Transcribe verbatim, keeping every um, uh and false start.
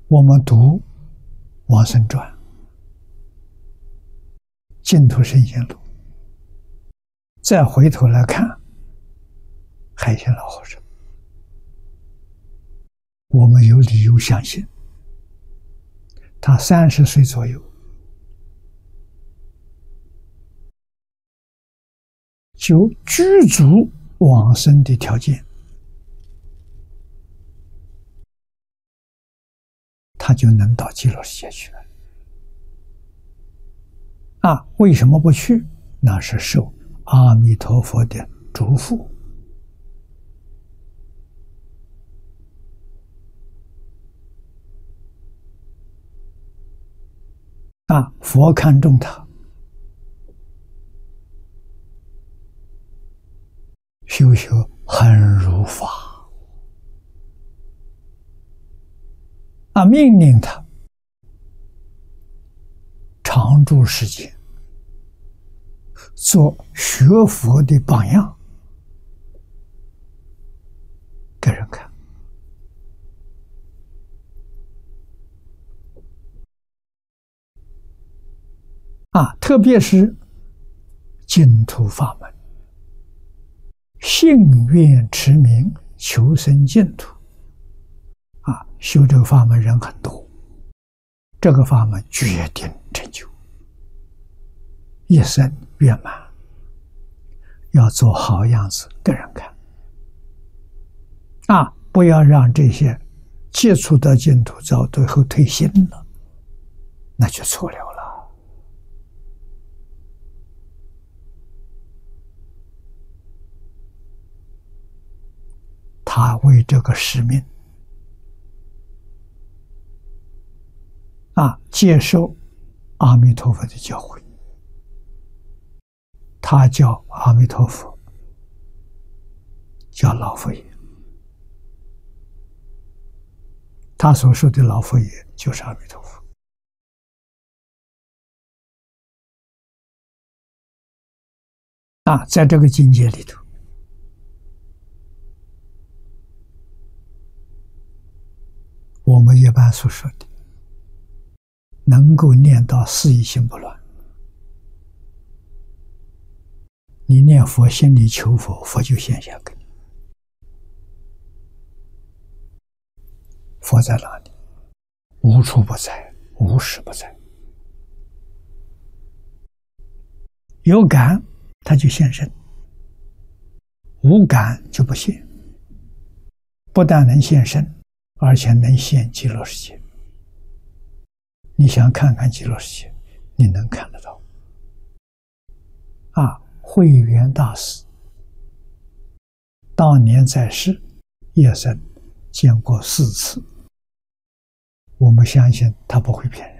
我们读《往生传》《净土圣贤录》，再回头来看海鲜老和尚，我们有理由相信，他三十岁左右就具足往生的条件，他就能到极乐世界去了。啊，为什么不去？那是受阿弥陀佛的嘱咐。啊，佛看重他，修修很如法。啊，命令他常住世间，做学佛的榜样给人看。啊，特别是净土法门，信愿持名求生净土。啊，修这个法门人很多，这个法门决定成就，一生圆满，要做好样子给人看。啊，不要让这些接触到净土到最后退心了，那就错了了。他为这个使命啊，接受阿弥陀佛的教诲，他叫阿弥陀佛，叫老佛爷。他所说的老佛爷就是阿弥陀佛。啊，在这个境界里头，我们一般所说的能够念到四意心不乱，你念佛心里求佛，佛就现下给你。佛在哪里？无处不在，无时不在。有感他就现身，无感就不现。不但能现身，而且能现极乐世界。你想看看极乐世界，你能看得到。啊，慧远大师当年在世，夜深见过四次，我们相信他不会骗人。